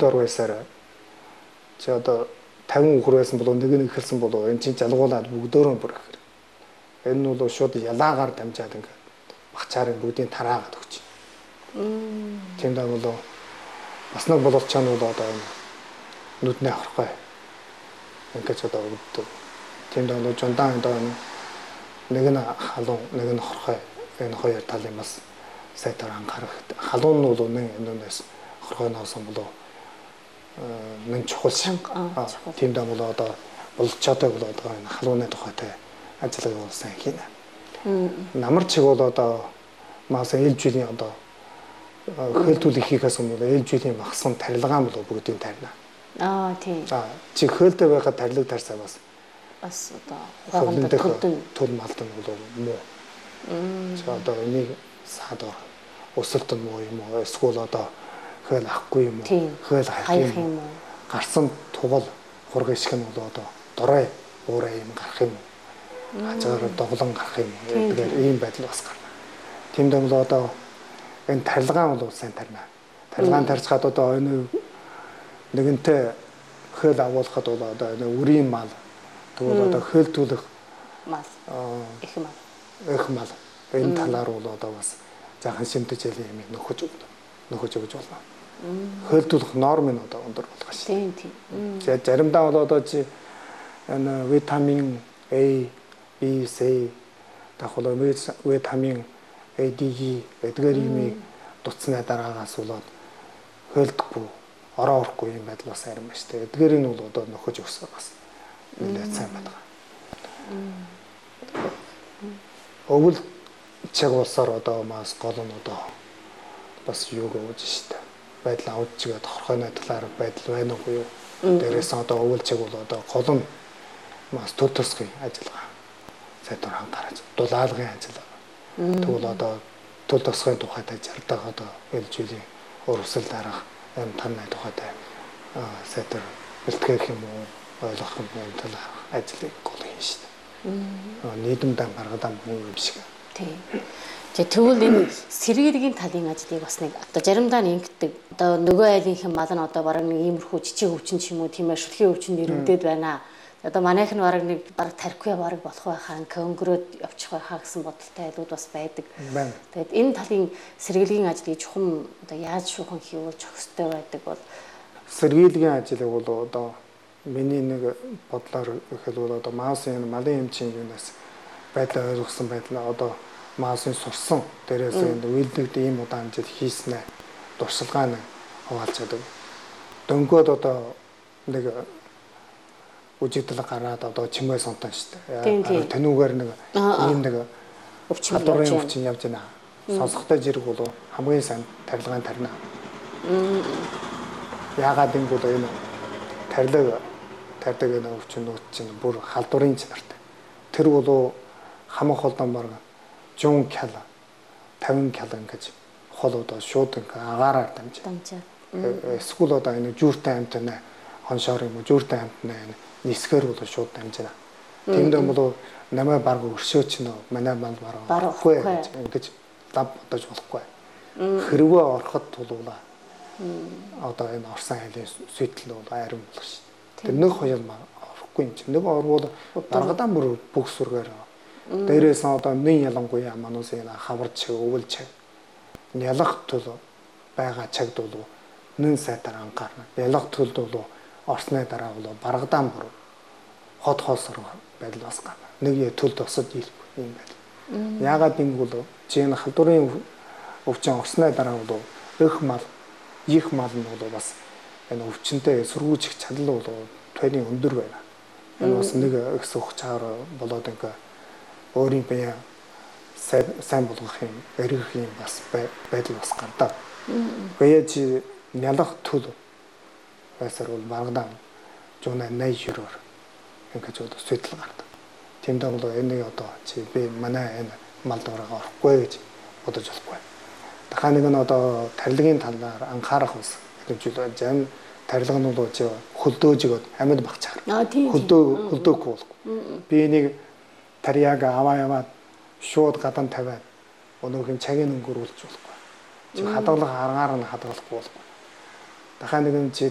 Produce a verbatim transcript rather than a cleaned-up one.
дор байсаар чи одоо тавин үхэр байсан болов нэг нь ихэлсэн болов энэ чинь залгуулаад бүгдөө бүр гэхээр энэ нь бол шууд ялаагаар дамжаад ингээд багчаарыг бүгдийг тараагаад өгч. Тийм даа болов бас нэг боловчаан бол одоо энэ нүднээ хорхой ингээд одоо өгдөг. Тийм даа бол жондаан одоо нэг нь халуун нэг нь хорхой энэ хоёр талын бас сайтар анхаарах. Халуун нь бол нэг энэс хорхой ноосон болов нэг чухал шанга. Тийм даа бол одоо болцоотой бол одоо энэ халууны тухайтай ажиллагаа явуулсан хийнэ. Намар чиг бол одоо маас ээлж жилийн одоо хөлтүүлэх хийхээс өмнө ээлж жилийн багсан тарилгаан бол бүгдийг тарина. Аа тийм. За чи хөлтэй байхад тарилга тарсаа бас бас одоо хогондод төл малдан бол муу. За одоо энийг саадаар өсөлтөн муу юм уу эсвэл одоо хөл ахгүй юм уу хөл хайх юм уу гарсан тугал хургын шиг нь бол одоо дорой уурай юм гарах юм уу хажуугаар доглон гарах юм уу тэгэхээр ийм байдал бас гарна. Тиймд бол одоо энэ тарилгаан бол сайн тарина. Тарилгаан тарьцгаад одоо энэ нэгэнтээ хөл агуулхад бол одоо энэ үрийн мал тэгвэл одоо хөлтүүлэх мал их мал их мал энэ талаар бол одоо бас заахан шимтэж яли юм нөхөж нөхөж өгж болно. Хөлтүүлэх норм нь одоо өндөр болгоо шүү. Тийм тийм. За заримдаа бол одоо чи энэ витамин A, B, C дахул витамин A, D, E эдгээр юмыг дутсны дараагаас болоод хөлдөхгүй ороо орохгүй юм байдал бас харин байна шүү дээ. Эдгээрийг нь бол одоо нөхөж өгсөө бас нэлээд сайн байна. Өвөл чагуулсаар одоо мас гол нь одоо бас юуг өгж штэ байдал авч чигээд хорхойны талаар байдал байна уу юу дээрээс одоо өвөл чагуул одоо гол нь мас төр төсгийн ажиллагаа сайдаар анхаарч дулаалгын ажиллагаа тэгвэл одоо төр төсгийн тухайтай жардаа одоо ээлжүүлийн өрөвсөл дарах юм танай тухайтай сайдаар бэлтгэх юм уу ойлгох юм талаар ажлыг гол хийн штэ нийтэмдээ гаргадаг юм шиг. Тийм. Тэгвэл энэ сэргийлгийн талын ажлыг бас нэг одоо заримдаа ингэдэг. Одоо нөгөө айлынхан мал нь одоо бараг нэг иймэрхүү жижиг өвчин ч юм уу тийм ээ шүлхийн өвчин нэрвдэд байна. Одоо манайх нь бараг нэг бараг тархиа бараг болох байхаа конгроод явчих байхаа гэсэн бодолтой айлууд бас байдаг. Тэгээд энэ талын сэргийлгийн ажлыг чухам одоо яаж шуухан хийвэл зохистой байдаг бол сэргийлгийн ажлыг бол одоо миний нэг бодлоор ихэд бол одоо маасын малын эмчийн юунаас байдлаа ойлгосон байдлаа одоо маасын сурсан дээрээс энэ үйлдэгд ийм удаан жил хийснэ дурсалгаа нэг хуваалж чаддаг. Дөнгөд одоо нэг үжигдэл гараад одоо чимээ сонтон штэ. Тануугаар нэг ийм нэг өвчин өвчин явж байна. Сонсохтой зэрэг бол хамгийн сайн тарилгаан тарина. Яагаад гэвэл энэ тарилга тардаг энэ өвчнүүд чинь бүр халдварын чанартай. Тэр бол хамаг холдон барга жун кал тавин кал ингэж хол одоо шууд ингээ агаараар дамжаа. Эсвэл одоо энэ жүртэй амтнаа хоншоор юм уу жүртэй амтнаа нисгээр бол шууд дамжаа. Тиймдээ бол намайг барга өршөөч нөө манай мал барахгүй ингэж лав бодож болохгүй. Хэрвээ ороход тулуулаа. Одоо энэ орсон айлын сүйтэл бол айран болох шин. Тэр нэг хоёр орохгүй юм чи. Нэг орвол даргадан бүр бүх сүргээр. Дээрээс одоо нэг ялангуяа манус энэ хаварч өвөлж ялах тул байгаа чагд бол нэн сайтар анхаарна. Ялах төлд бол орсны дараа бол баргадан бүр хот хоосор байдал бас гарна. Нэг төлд осод ирэхгүй юм байна. Яагаад гэвэл чи энэ халдварын өвчин орсны дараа бол их мал их мал нь бол бас энэ өвчнөд сургууж их чадал бол тойрны өндөр байна. Энэ бас нэг их сөх чаар болоод ингээ өөрийн бие сайн болгох юм, эргэх юм бас байдал бас гардаг. Гэхдээ чи нялах төл байсаар бол баргадан жуна найшроор ингэж одоо сэтэл гардаг. Тэмдэг бол энийг одоо чи би манай энэ мал дураагаа орохгүй гэж бодож болохгүй. Дахиад нэг нь одоо тарилгын талаар анхаарах ус хэмжүүл зам тарилга нь бол чи хөлдөөжгöd амьд багчаар. Хөлдөө хөлдөөхгүй болохгүй. Би энийг тарьяаг аваа яваад шууд гадан тавиад өнөөх нь цагийн өнгөрүүлж болохгүй. Чи хадгалах аргаар нь хадгалахгүй болохгүй. Дахиад нэг нь чи